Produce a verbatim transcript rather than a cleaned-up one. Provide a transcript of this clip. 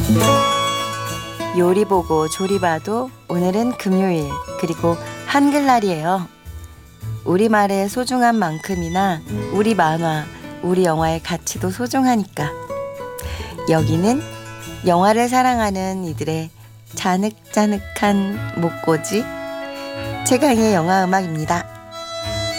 요리 보고 조리 봐도 오늘은 금요일 그리고 한글날이에요. 우리말의 소중한 만큼이나 우리 만화, 우리 영화의 가치도 소중하니까. 여기는 영화를 사랑하는 이들의 자늑자늑한 목고지 최강의 영화 음악입니다.